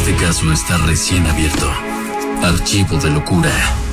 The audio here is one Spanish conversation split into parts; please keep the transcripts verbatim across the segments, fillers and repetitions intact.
Este caso está recién abierto. Archivo de locura.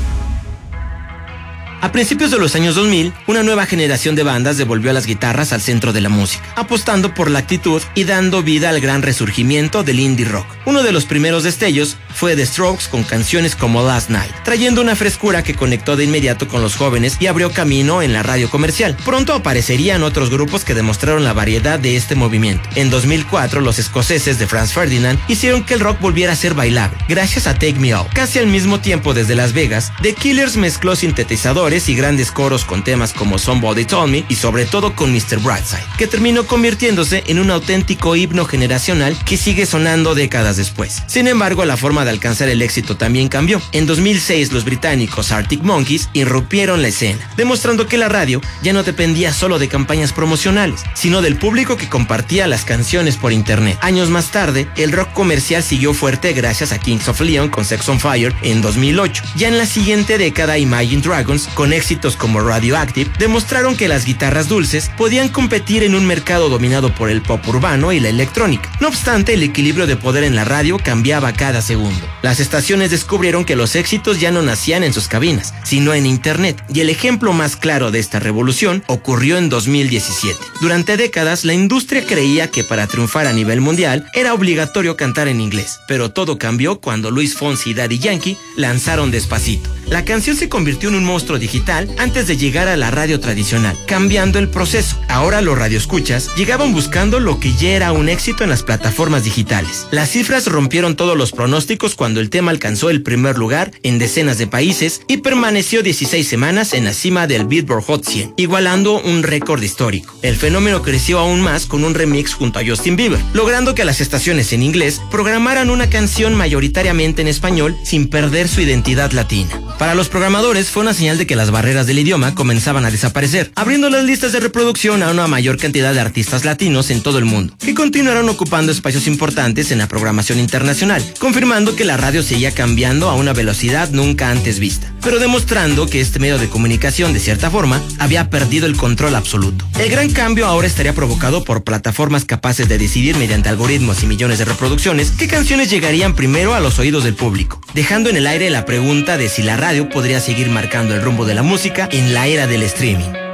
A principios de los años dos mil, una nueva generación de bandas devolvió a las guitarras al centro de la música, apostando por la actitud y dando vida al gran resurgimiento del indie rock. Uno de los primeros destellos fue The Strokes con canciones como Last Night, trayendo una frescura que conectó de inmediato con los jóvenes y abrió camino en la radio comercial. Pronto aparecerían otros grupos que demostraron la variedad de este movimiento. En dos mil cuatro, los escoceses de Franz Ferdinand hicieron que el rock volviera a ser bailable, gracias a Take Me Out. Casi al mismo tiempo, desde Las Vegas, The Killers mezcló sintetizadores y grandes coros con temas como Somebody Told Me y sobre todo con mister Brightside, que terminó convirtiéndose en un auténtico himno generacional que sigue sonando décadas después. Sin embargo, la forma de alcanzar el éxito también cambió. En dos mil seis, los británicos Arctic Monkeys irrumpieron la escena, demostrando que la radio ya no dependía solo de campañas promocionales, sino del público que compartía las canciones por internet. Años más tarde, el rock comercial siguió fuerte gracias a Kings of Leon con Sex on Fire en dos mil ocho. Ya en la siguiente década, Imagine Dragons, con éxitos como Radioactive, demostraron que las guitarras dulces podían competir en un mercado dominado por el pop urbano y la electrónica. No obstante, el equilibrio de poder en la radio cambiaba cada segundo. Las estaciones descubrieron que los éxitos ya no nacían en sus cabinas, sino en internet, y el ejemplo más claro de esta revolución ocurrió en dos mil diecisiete. Durante décadas, la industria creía que para triunfar a nivel mundial era obligatorio cantar en inglés, pero todo cambió cuando Luis Fonsi y Daddy Yankee lanzaron Despacito. La canción se convirtió en un monstruo digital antes de llegar a la radio tradicional, cambiando el proceso. Ahora los radioescuchas llegaban buscando lo que ya era un éxito en las plataformas digitales. Las cifras rompieron todos los pronósticos cuando el tema alcanzó el primer lugar en decenas de países y permaneció dieciséis semanas en la cima del Billboard Hot cien, igualando un récord histórico. El fenómeno creció aún más con un remix junto a Justin Bieber, logrando que las estaciones en inglés programaran una canción mayoritariamente en español sin perder su identidad latina. Para los programadores fue una señal de que las barreras del idioma comenzaban a desaparecer, abriendo las listas de reproducción a una mayor cantidad de artistas latinos en todo el mundo, que continuaron ocupando espacios importantes en la programación internacional, confirmando que la radio seguía cambiando a una velocidad nunca antes vista, pero demostrando que este medio de comunicación, de cierta forma, había perdido el control absoluto. El gran cambio ahora estaría provocado por plataformas capaces de decidir mediante algoritmos y millones de reproducciones qué canciones llegarían primero a los oídos del público, dejando en el aire la pregunta de si la radio podría seguir marcando el rumbo de la música en la era del streaming.